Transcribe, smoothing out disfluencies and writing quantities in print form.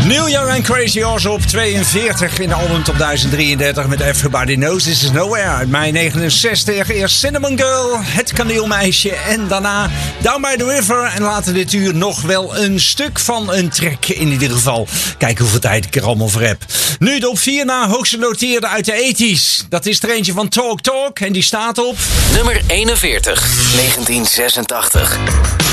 Neil Young en Crazy Horse op 42 in de album top 1033 met Everybody Knows This Is Nowhere uit mei 69. Eerst Cinnamon Girl, Het Kaneelmeisje en daarna Down by the River. En later dit uur nog wel een stuk van een track in ieder geval. Kijk hoeveel tijd ik er allemaal voor heb. Nu de op 4 na hoogste noteerde uit de 80's. Dat is er eentje van Talk Talk en die staat op... Nummer 41, 1986.